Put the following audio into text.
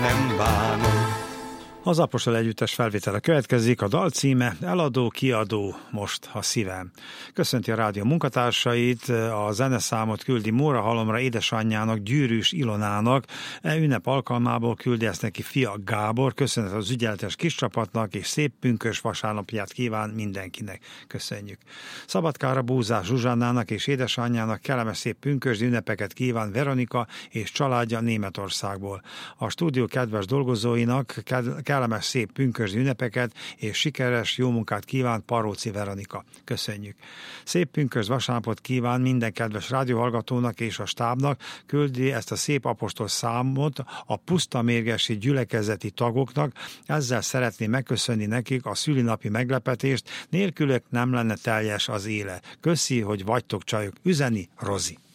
nem bánom. Az Apostol együttes felvétele következik, a dal címe Eladó, kiadó, most a szívem. Köszönti a rádió munkatársait, a zeneszámot küldi Móra Halomra édesanyjának, Gyűrűs Ilonának, ünnep alkalmából küldi ezt neki fia Gábor, köszönet az ügyeletes kis csapatnak, és szép pünkös vasárnapját kíván mindenkinek. Köszönjük. Szabadkára Búzás Zsuzsannának és édesanyjának kellemes szép pünkösdi ünnepeket kíván Veronika és családja Németországból. A stúdió kedves dolgozóinak kellemes szép pünkösdi ünnepeket és sikeres jó munkát kíván Paróci Veronika. Köszönjük. Szép pünkösd vasárnapot kíván minden kedves rádióhallgatónak és a stábnak, küldi ezt a szép apostol számot a pusztamérgesi gyülekezeti tagoknak, ezzel szeretném megköszönni nekik a szülinapi meglepetést, nélkülök nem lenne teljes az élet. Köszi, hogy vagytok csajok, üzeni Rozi.